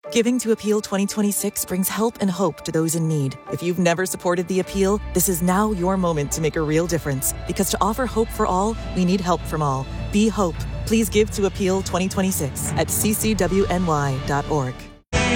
Giving to Appeal 2026 brings help and hope to those in need. If you've never supported the Appeal, this is now your moment to make a real difference. Because to offer hope for all, we need help from all. Be hope. Please give to Appeal 2026 at ccwny.org.